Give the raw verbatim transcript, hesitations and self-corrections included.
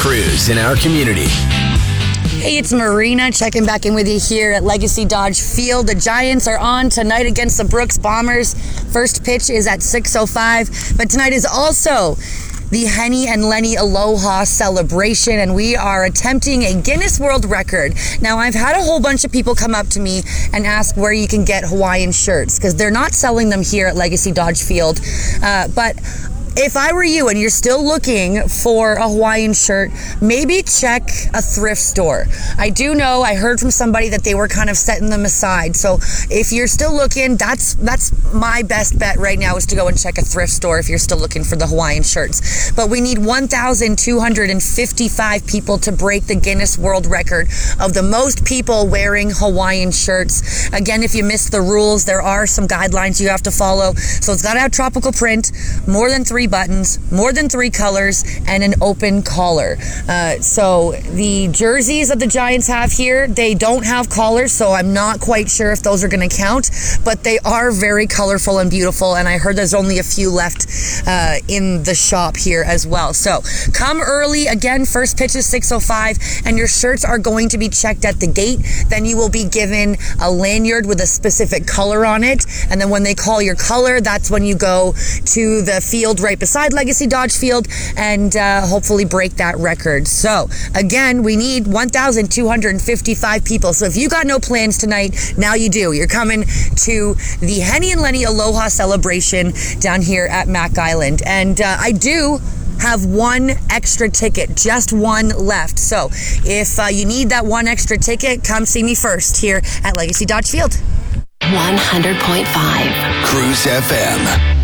crews in our community. Hey, it's Marina checking back in with you here at Legacy Dodge Field. The Giants are on tonight against the Brooks Bombers. First pitch is at six oh five, but tonight is also the Henny and Lenny Aloha celebration, and we are attempting a Guinness World Record. Now, I've had a whole bunch of people come up to me and ask where you can get Hawaiian shirts, because they're not selling them here at Legacy Dodge Field, uh, but if I were you and you're still looking for a Hawaiian shirt, maybe check a thrift store. I do know, I heard from somebody that they were kind of setting them aside. So if you're still looking, that's that's my best bet right now, is to go and check a thrift store if you're still looking for the Hawaiian shirts. But we need one thousand two hundred fifty-five people to break the Guinness World Record of the most people wearing Hawaiian shirts. Again, if you missed the rules, there are some guidelines you have to follow. So it's got to have tropical print, more than three buttons, more than three colors, and an open collar. Uh, so the jerseys that the Giants have here, they don't have collars, so I'm not quite sure if those are going to count, but they are very colorful and beautiful, and I heard there's only a few left uh, in the shop here as well. So come early. Again, first pitch is six oh five, and your shirts are going to be checked at the gate. Then you will be given a lanyard with a specific color on it, and then when they call your color, that's when you go to the field right beside Legacy Dodge Field and uh, hopefully break that record. So again, we need one thousand two hundred fifty-five people. So if you got no plans tonight, now you do. You're coming to the Henny and Lenny Aloha celebration down here at Mack Island. And uh, I do have one extra ticket, just one left. So if uh, you need that one extra ticket, come see me first here at Legacy Dodge Field. one hundred point five Cruise F M.